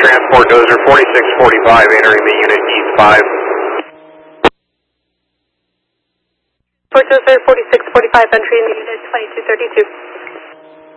transport dozer 4645 entering the unit east 5. Transport dozer 4645 entering the unit 2232.